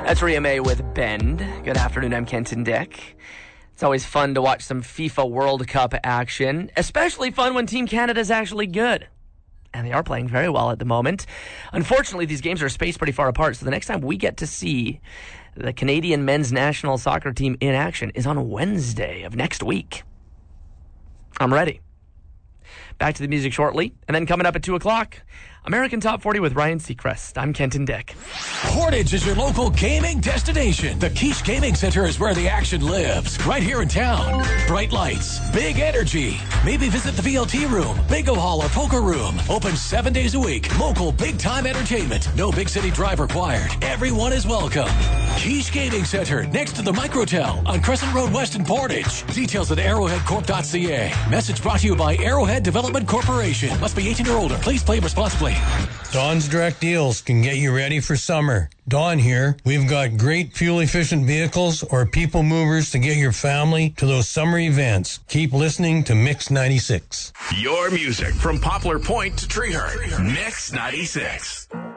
That's Ria May with Bend. Good afternoon, I'm Kenton Dick. It's always fun to watch some FIFA World Cup action, especially fun when Team Canada's actually good. And they are playing very well at the moment. Unfortunately, these games are spaced pretty far apart, so the next time we get to see the Canadian men's national soccer team in action is on Wednesday of next week. I'm ready. Back to the music shortly, and then coming up at 2 o'clock, American Top 40 with Ryan Seacrest. I'm Kenton Dick. Portage is your local gaming destination. The Quiche Gaming Center is where the action lives. Right here in town. Bright lights, big energy. Maybe visit the VLT room, bingo hall, or poker room. Open 7 days a week. Local big-time entertainment. No big city drive required. Everyone is welcome. Quiche Gaming Center, next to the Microtel on Crescent Road West in Portage. Details at arrowheadcorp.ca. Message brought to you by Arrowhead Development Corporation. Must be 18 or older. Please play responsibly. Dawn's Direct Deals can get you ready for summer. Dawn here. We've got great fuel-efficient vehicles or people movers to get your family to those summer events. Keep listening to Mix 96. Your music from Poplar Point to Treehurst. Mix 96.